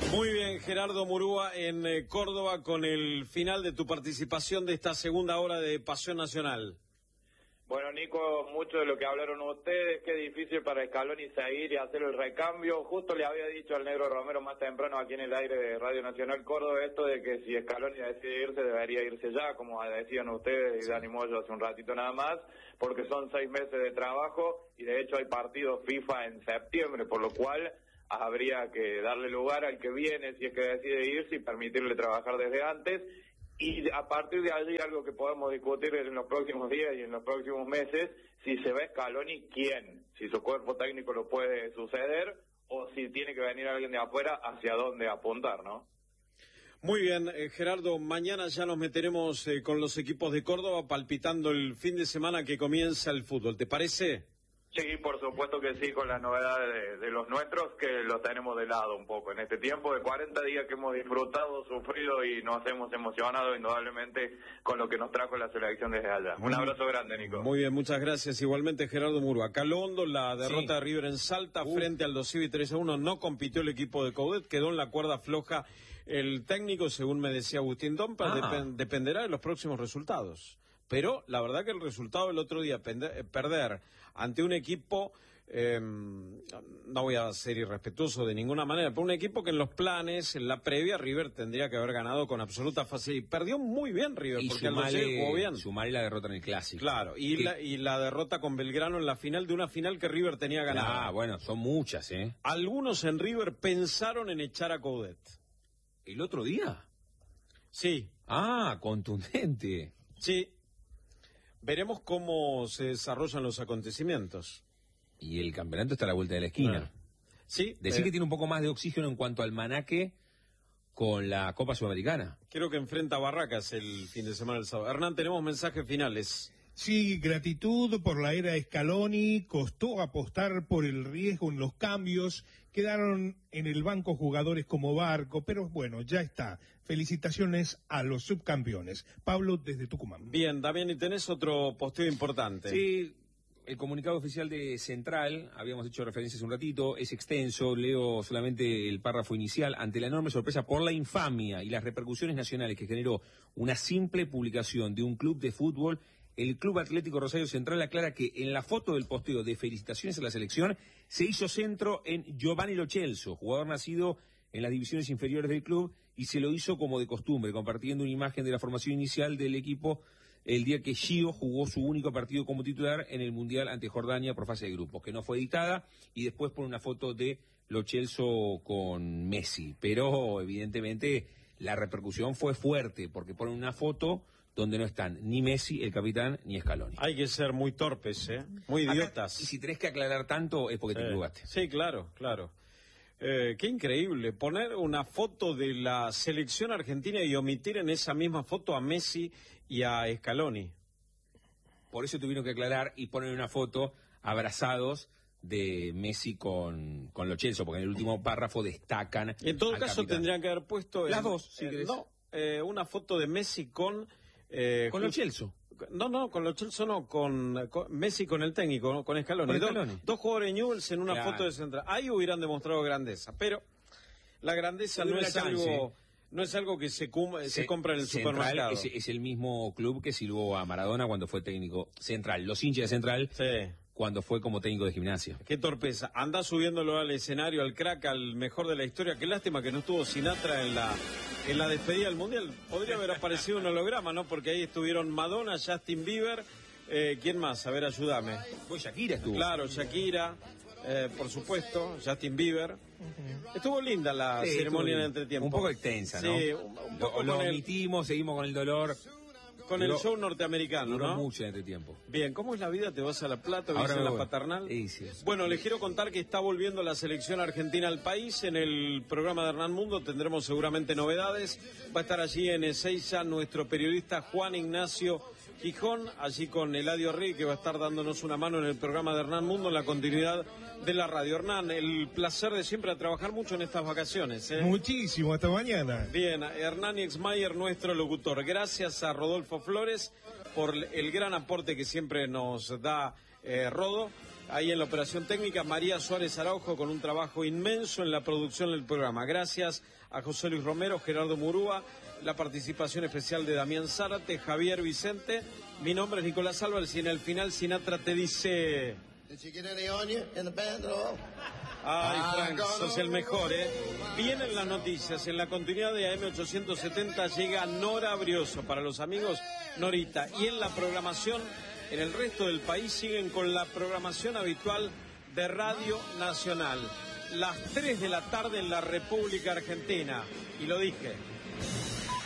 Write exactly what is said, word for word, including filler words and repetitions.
Muy bien, Gerardo Murúa en eh, Córdoba con el final de tu participación de esta segunda hora de Pasión Nacional. Bueno, Nico, mucho de lo que hablaron ustedes, qué difícil para Scaloni seguir y hacer el recambio. Justo le había dicho al Negro Romero más temprano aquí en el aire de Radio Nacional Córdoba esto de que si Scaloni decide irse, debería irse ya, como decían ustedes y Dani Moyo hace un ratito nada más, porque son seis meses de trabajo y de hecho hay partidos FIFA en septiembre, por lo cual habría que darle lugar al que viene si es que decide irse y permitirle trabajar desde antes. Y a partir de allí, algo que podemos discutir en los próximos días y en los próximos meses, si se ve Scaloni, ¿quién? Si su cuerpo técnico lo puede suceder o si tiene que venir alguien de afuera, hacia dónde apuntar, ¿no? Muy bien, eh, Gerardo, mañana ya nos meteremos eh, con los equipos de Córdoba palpitando el fin de semana que comienza el fútbol, ¿te parece? Sí, por supuesto que sí, con las novedades de, de los nuestros, que los tenemos de lado un poco. En este tiempo de cuarenta días que hemos disfrutado, sufrido y nos hemos emocionado indudablemente con lo que nos trajo la selección desde allá. Un abrazo grande, Nico. Muy bien, muchas gracias. Igualmente, Gerardo Murúa. Calondo, la derrota sí. de River en Salta uh. frente al Dosivi tres a uno. No compitió el equipo de Coudet, quedó en la cuerda floja el técnico, según me decía Agustín Dompa, ah. dep dependerá de los próximos resultados. Pero la verdad que el resultado del otro día, perder ante un equipo, eh, no voy a ser irrespetuoso de ninguna manera, pero un equipo que en los planes, en la previa, River tendría que haber ganado con absoluta facilidad. Y perdió muy bien River, y porque sumale, al jugó bien. Sumar y la derrota en el Clásico. Claro, y la, y la derrota con Belgrano en la final de una final que River tenía ganada. Ah, bueno, son muchas, ¿eh? Algunos en River pensaron en echar a Coudet. ¿El otro día? Sí. Ah, contundente. Sí. Veremos cómo se desarrollan los acontecimientos. Y el campeonato está a la vuelta de la esquina. Ah. Sí. Decir eh, que tiene un poco más de oxígeno en cuanto al manaque con la Copa Sudamericana. Creo que enfrenta a Barracas el fin de semana del sábado. Hernán, tenemos mensajes finales. Sí, gratitud por la era Scaloni, costó apostar por el riesgo en los cambios, quedaron en el banco jugadores como Barco, pero bueno, ya está. Felicitaciones a los subcampeones. Pablo, desde Tucumán. Bien, Damián, y tenés otro posteo importante. Sí, el comunicado oficial de Central, habíamos hecho referencia hace un ratito, es extenso, leo solamente el párrafo inicial. Ante la enorme sorpresa por la infamia y las repercusiones nacionales que generó una simple publicación de un club de fútbol, el Club Atlético Rosario Central aclara que en la foto del posteo de felicitaciones a la selección se hizo centro en Giovanni Lo Celso, jugador nacido en las divisiones inferiores del club, y se lo hizo como de costumbre, compartiendo una imagen de la formación inicial del equipo el día que Gio jugó su único partido como titular en el Mundial ante Jordania por fase de grupos, que no fue editada, y después pone una foto de Lo Celso con Messi. Pero evidentemente la repercusión fue fuerte, porque ponen una foto donde no están ni Messi, el capitán, ni Scaloni. Hay que ser muy torpes, ¿eh? Muy idiotas. Acá, y si tenés que aclarar tanto es porque sí. te equivocaste. Sí, claro, claro. Eh, qué increíble, poner una foto de la selección argentina y omitir en esa misma foto a Messi y a Scaloni. Por eso tuvieron que aclarar y poner una foto abrazados de Messi con, con Lo Celso, porque en el último párrafo destacan. Y en todo al caso capitán. tendrían que haber puesto... Las en, dos, si eh, querés. No, eh, una foto de Messi con... Eh, con Lo Celso. No, no, con Lo Celso no, con, con Messi con el técnico, ¿no? Con Scaloni. Con dos, Scaloni. dos jugadores Newell's en una claro. foto de central. Ahí hubieran demostrado grandeza, pero la grandeza no es algo... No es algo que se, cum se, se compra en el Central supermercado. Es, es el mismo club que silbó a Maradona cuando fue técnico Central. Los hinchas de Central, sí. cuando fue como técnico de Gimnasia. Qué torpeza. Anda subiéndolo al escenario, al crack, al mejor de la historia. Qué lástima que no estuvo Sinatra en la, en la despedida del Mundial. Podría haber aparecido un holograma, ¿no? Porque ahí estuvieron Madonna, Justin Bieber. Eh, ¿Quién más? A ver, ayúdame. Pues Shakira estuvo. Claro, Shakira. Eh, por supuesto, Justin Bieber. Uh-huh. Estuvo linda la sí, ceremonia en entretiempo. Un poco extensa, ¿no? Sí, un, un poco lo, lo el... omitimos, seguimos con el dolor. Con duró, el show norteamericano, duró ¿no? mucho en entretiempo. Bien, ¿cómo es la vida? ¿Te vas a La Plata? ¿Ves a la paternal? Sí, sí. Bueno, les quiero contar que está volviendo la selección argentina al país. En el programa de Hernán Mundo tendremos seguramente novedades. Va a estar allí en Ezeiza nuestro periodista Juan Ignacio Gijón, allí con Eladio Rey, que va a estar dándonos una mano en el programa de Hernán Mundo, en la continuidad de la radio. Hernán, el placer de siempre a trabajar mucho en estas vacaciones, ¿eh? Muchísimo, hasta mañana. Bien, Hernán Exmayer, nuestro locutor. Gracias a Rodolfo Flores por el gran aporte que siempre nos da eh, Rodo. Ahí en la operación técnica, María Suárez Araujo con un trabajo inmenso en la producción del programa. Gracias a José Luis Romero, Gerardo Murúa, la participación especial de Damián Zárate, Javier Vicente. Mi nombre es Nicolás Álvarez y en el final Sinatra te dice... Ay, Frank, sos el mejor, ¿eh? Vienen las noticias. En la continuidad de A M ochocientos setenta llega Nora Brioso. Para los amigos, Norita. Y en la programación... En el resto del país siguen con la programación habitual de Radio Nacional. Las tres de la tarde en la República Argentina. Y lo dije.